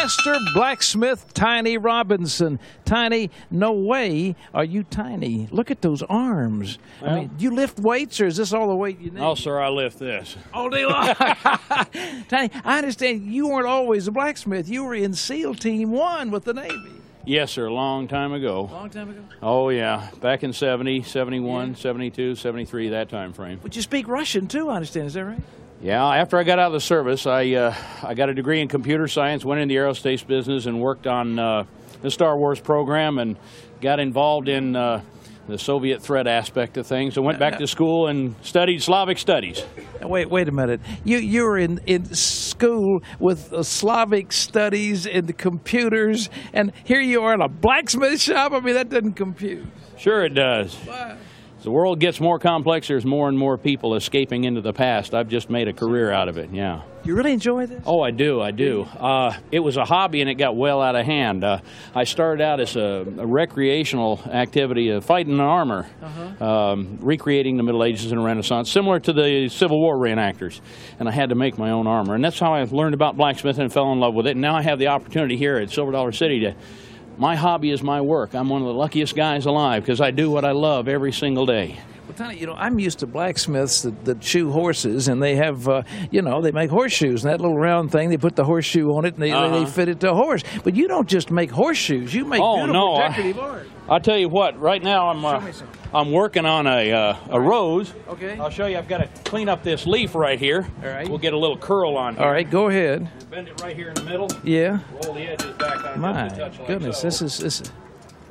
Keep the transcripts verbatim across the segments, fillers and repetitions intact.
Master Blacksmith Tiny Robinson. Tiny, no way are you tiny. Look at those arms. Well, I mean, do you lift weights, or is this all the weight you need? No, sir, I lift this. All day long. Tiny, I understand you weren't always a blacksmith. You were in SEAL Team One with the Navy. Yes, sir, a long time ago. Long time ago? Oh, yeah, back in seventy, seventy-one, Yeah. seventy-two, seventy-three, that time frame. But you speak Russian, too, I understand. Is that right? Yeah, after I got out of the service, I uh, I got a degree in computer science, went in the aerospace business, and worked on uh, the Star Wars program, and got involved in uh, the Soviet threat aspect of things. I went back to school and studied Slavic studies. Now, wait, wait a minute. You you were in, in school with uh, Slavic studies and the computers, and here you are in a blacksmith shop? I mean, that doesn't compute. Sure it does. Wow. As the world gets more complex, there's more and more people escaping into the past. I've just made a career out of it, yeah. You really enjoy this? Oh, I do, I do. Uh, it was a hobby, and it got well out of hand. Uh, I started out as a, a recreational activity of fighting in armor, Uh-huh. um, recreating the Middle Ages and Renaissance, similar to the Civil War reenactors. And I had to make my own armor. And that's how I learned about blacksmithing and fell in love with it. And now I have the opportunity here at Silver Dollar City to... My hobby is my work. I'm one of the luckiest guys alive because I do what I love every single day. Well, Tony, you know, I'm used to blacksmiths that, that shoe horses, and they have, uh, you know, they make horseshoes. And that little round thing, they put the horseshoe on it, and they, Uh-huh. they fit it to a horse. But you don't just make horseshoes. You make Oh, beautiful no, I- decorative art. I'll tell you what, right now I'm uh, Show me some. I'm working on a, uh, a rose. Okay. I'll show you. I've got to clean up this leaf right here. All right. We'll get a little curl on here. All right, go ahead. Bend it right here in the middle. Yeah. Roll the edges back on My just a touch like goodness, so. this is this. Is,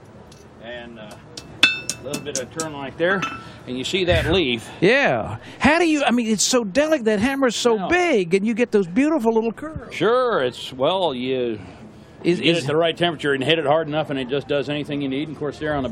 And uh, a little bit of turn like there. And you see that leaf. yeah. How do you? I mean, it's so delicate. That hammer's so Wow. big, and you get those beautiful little curls. Sure, it's, well, you Is, get it is at the right temperature and hit it hard enough, and it just does anything you need. And of course, there on the